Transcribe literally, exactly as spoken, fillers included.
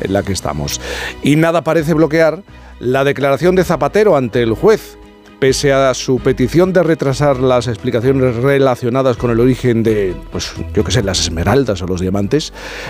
en la que estamos. Y nada parece bloquear la declaración de Zapatero ante el juez. Pese a su petición de retrasar las explicaciones relacionadas con el origen de, pues yo qué sé, las esmeraldas o los diamantes,